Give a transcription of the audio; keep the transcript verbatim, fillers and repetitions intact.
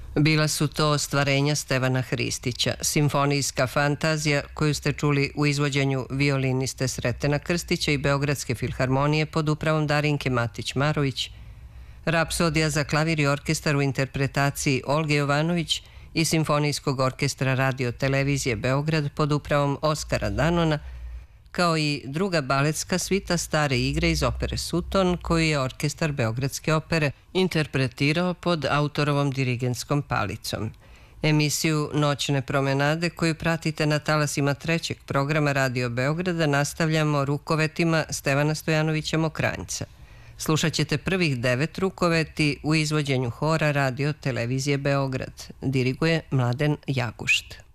Bila su to ostvarenja Stevana Hristića, simfonijska fantazija koju ste čuli u izvođenju violiniste Sretena Krstića i Beogradske filharmonije pod upravom Darinke Matić-Marović, Rapsodija za klavir i orkestar u interpretaciji Olge Jovanović i Simfonijskog orkestra Radio televizije Beograd pod upravom Oskara Danona, kao i druga baletska svita Stare igre iz opere Suton, koju je orkestar Beogradske opere interpretirao pod autorovom dirigentskom palicom. Emisiju Noćne promenade, koju pratite na talasima trećeg programa Radio Beograda, nastavljamo rukovetima Stevana Stojanovića Mokranjca. Slušat ćete prvih devet rukoveti u izvođenju hora Radio televizije Beograd. Diriguje Mladen Jagušt.